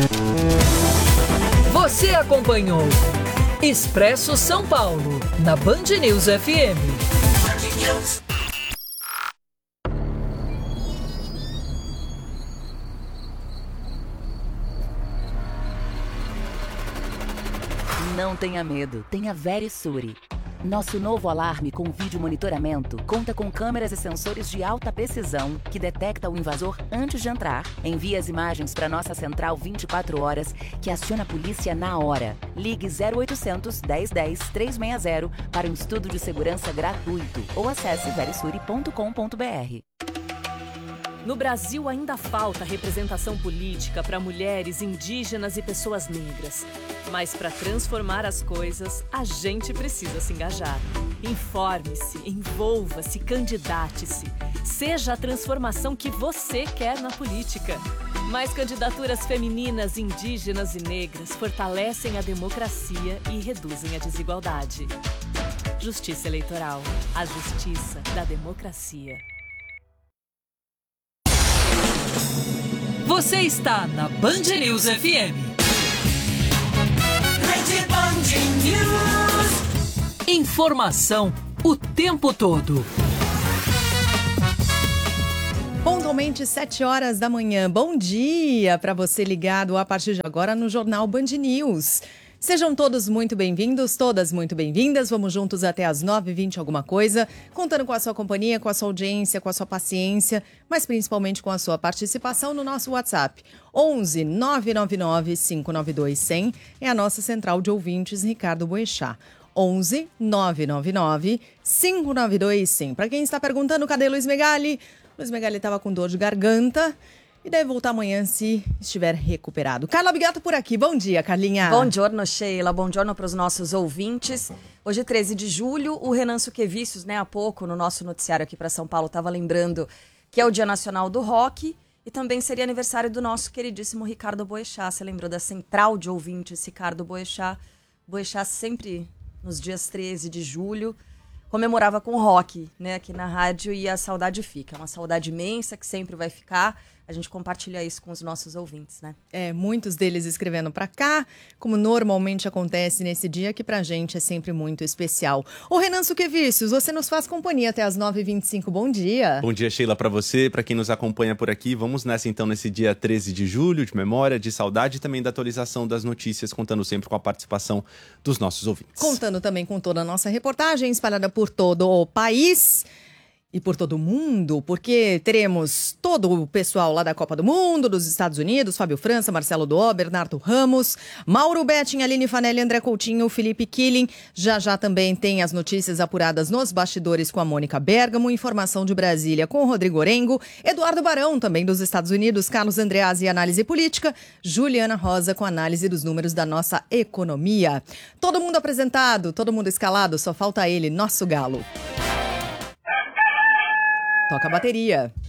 Você acompanhou Expresso São Paulo, na Band News FM. Não tenha medo, tenha Verisure. Nosso novo alarme com vídeo monitoramento conta com câmeras e sensores de alta precisão que detecta o invasor antes de entrar, envia as imagens para nossa central 24 horas, que aciona a polícia na hora. Ligue 0800 1010 360 para um estudo de segurança gratuito ou acesse verisure.com.br. No Brasil ainda falta representação política para mulheres, indígenas e pessoas negras. Mas para transformar as coisas, a gente precisa se engajar. Informe-se, envolva-se, candidate-se. Seja a transformação que você quer na política. Mais candidaturas femininas, indígenas e negras fortalecem a democracia e reduzem a desigualdade. Justiça Eleitoral. A justiça da democracia. Você está na Band News FM. Rede Band News. Informação o tempo todo. Pontualmente 7 horas da manhã. Bom dia para você ligado a partir de agora no Jornal Band News. Sejam todos muito bem-vindos, todas muito bem-vindas. Vamos juntos até às 9h20 alguma coisa, contando com a sua companhia, com a sua audiência, com a sua paciência, mas principalmente com a sua participação no nosso WhatsApp. 11 999 592 100 é a nossa central de ouvintes, Ricardo Boechat. 11 999 592 100. Para quem está perguntando, cadê Luiz Megali? Luiz Megali estava com dor de garganta. E deve voltar amanhã se estiver recuperado. Carla Bigato por aqui. Bom dia, Carlinha. Bom giorno, Sheila. Bom giorno para os nossos ouvintes. Hoje, 13 de julho, o Renan Suquevicius, há pouco, no nosso noticiário aqui para São Paulo, estava lembrando que é o Dia Nacional do Rock e também seria aniversário do nosso queridíssimo Ricardo Boechat. Você lembrou da central de ouvintes, Ricardo Boechat? Boechat sempre, nos dias 13 de julho, comemorava com rock, aqui na rádio, e a saudade fica. É uma saudade imensa que sempre vai ficar. A gente compartilha isso com os nossos ouvintes, Muitos deles escrevendo para cá, como normalmente acontece nesse dia, que pra gente é sempre muito especial. Ô Renan Suquevicius, você nos faz companhia até as 9h25. Bom dia. Bom dia, Sheila, para você, para quem nos acompanha por aqui. Vamos nessa então, nesse dia 13 de julho, de memória, de saudade e também da atualização das notícias, contando sempre com a participação dos nossos ouvintes. Contando também com toda a nossa reportagem espalhada por todo o país. E por todo mundo, porque teremos todo o pessoal lá da Copa do Mundo, dos Estados Unidos, Fábio França, Marcelo Dó, Bernardo Ramos, Mauro Betting, Aline Fanelli, André Coutinho, Felipe Killing. Já também tem as notícias apuradas nos bastidores com a Mônica Bergamo, informação de Brasília com o Rodrigo Orengo, Eduardo Barão, também dos Estados Unidos, Carlos Andreazzi, análise política, Juliana Rosa com análise dos números da nossa economia. Todo mundo apresentado, todo mundo escalado, só falta ele, nosso galo. Toca a bateria.